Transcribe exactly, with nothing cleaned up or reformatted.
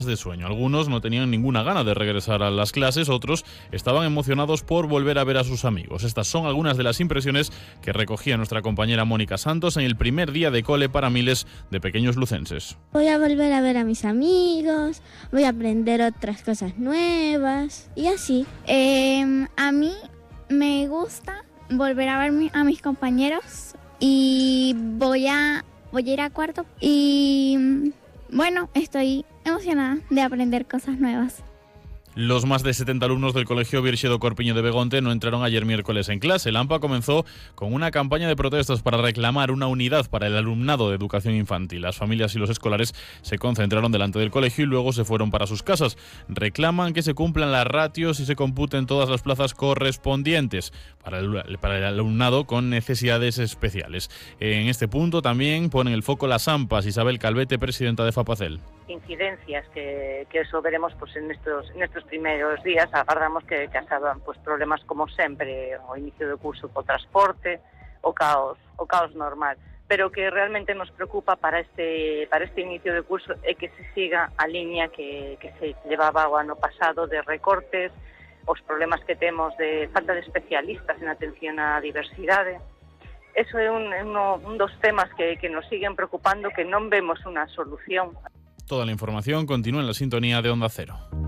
de sueño. Algunos no tenían ninguna gana de regresar a las clases, otros estaban emocionados por volver a ver a sus amigos. Estas son algunas de las impresiones que recogía nuestra compañera Mónica Santos en el primer día de cole para miles de pequeños lucenses. Voy a volver a ver a mis amigos, voy a aprender otras cosas nuevas y así. Eh, a mí me gusta volver a ver a mis compañeros y voy a, voy a ir a cuarto y bueno, estoy emocionada de aprender cosas nuevas. Los más de setenta alumnos del Colegio Virxe do Corpiño de Begonte no entraron ayer miércoles en clase. El AMPA comenzó con una campaña de protestas para reclamar una unidad para el alumnado de educación infantil. Las familias y los escolares se concentraron delante del colegio y luego se fueron para sus casas. Reclaman que se cumplan las ratios y se computen todas las plazas correspondientes para el, para el alumnado con necesidades especiales. En este punto también ponen el foco las AMPAs. Isabel Calvete, presidenta de FAPACEL. Incidencias que, que eso veremos pues en estos en estos primeros días. Agardamos que, que hagan pues problemas como sempre o inicio do curso co transporte, o caos, o caos normal, pero que realmente nos preocupa para este para este inicio de curso é que se siga a liña que, que se levaba o ano pasado de recortes, os problemas que temos de falta de especialistas en atención á diversidade. Eso é un, un, un dos temas que, que nos siguen preocupando, que non vemos unha solución. Toda la información continúa en la sintonía de Onda Cero.